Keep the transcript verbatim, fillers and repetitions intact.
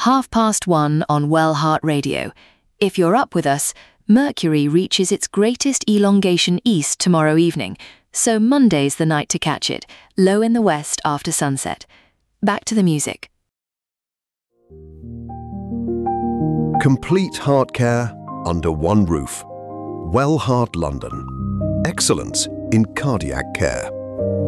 half past one on Well Heart Radio. If you're up with us, Mercury reaches its greatest elongation east tomorrow evening, so Monday's the night to catch it, low in the west after sunset. Back to the music. Complete heart care under one roof. Well Heart London. Excellence in cardiac care.